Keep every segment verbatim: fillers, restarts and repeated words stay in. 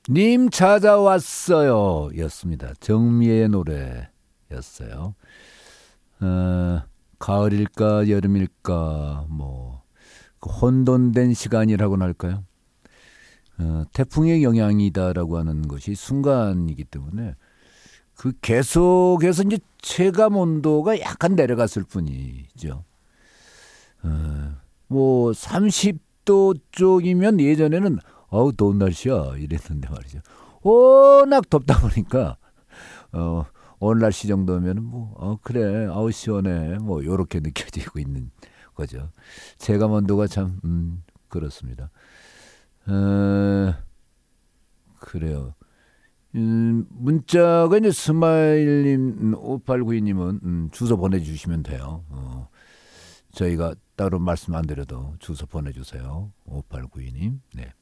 님 찾아왔어요 였습니다. 정미의 노래였어요. 어, 가을일까 여름일까 뭐 그 혼돈된 시간이라고나 할까요? 어, 태풍의 영향이다라고 하는 것이 순간이기 때문에 그 계속해서 이제 체감 온도가 약간 내려갔을 뿐이죠. 어, 뭐 삼십 도 쪽이면 예전에는 어우 더운 날씨야 이랬는데 말이죠. 워낙 덥다 보니까 어, 오늘 날씨 정도면 뭐 어, 그래 아우 시원해 뭐 요렇게 느껴지고 있는 거죠. 체감 온도가 참 음, 그렇습니다. 어, 그래요. 음, 문자가 이제 스마일님 오팔구이님은 음, 주소 보내주시면 돼요. 어, 저희가 따로 말씀 안 드려도 주소 보내주세요. 오팔구이님. 네.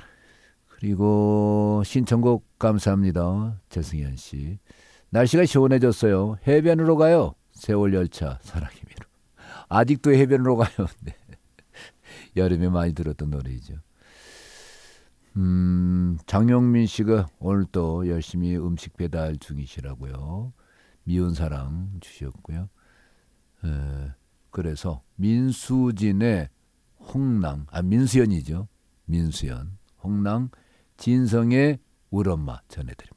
그리고 신청곡 감사합니다. 재승현 씨. 날씨가 시원해졌어요. 해변으로 가요. 세월 열차 사랑의 미로. 아직도 해변으로 가요. 네. 여름에 많이 들었던 노래이죠. 음, 장영민 씨가 오늘 또 열심히 음식 배달 중이시라고요. 미운 사랑 주셨고요. 에, 그래서 민수진의 홍랑, 아 민수연이죠. 민수연, 홍랑, 진성의 우리 엄마 전해드립니다.